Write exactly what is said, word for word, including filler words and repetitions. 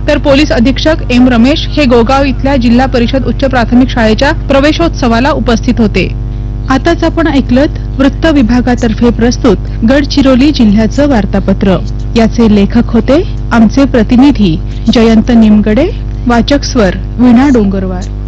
तर पोलीस अधीक्षक एम रमेश हे गोगाव इथल्या जिल्हा परिषद उच्च प्राथमिक शाळेच्या प्रवेशोत्सवाला उपस्थित होते। आताच आपण ऐकलत वृत्त विभागातर्फे प्रस्तुत गडचिरोली जिल्ह्याचं वार्तापत्र। याचे लेखक होते आमचे प्रतिनिधी जयंत निमगडे, वाचक स्वर वीणा डोंगरवार।